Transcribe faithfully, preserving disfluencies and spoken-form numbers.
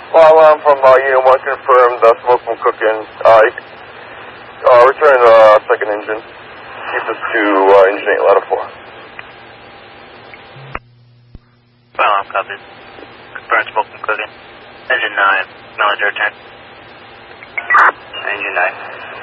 Well, I'm from uh, Unit one, confirmed, uh, smoke from cooking. Uh, uh, return the uh, second engine. Keep this to uh, engine eight, ladder four. Well, I'm copied. Confirmed smoke from cooking. Engine nine, acknowledge your return. Engine nine.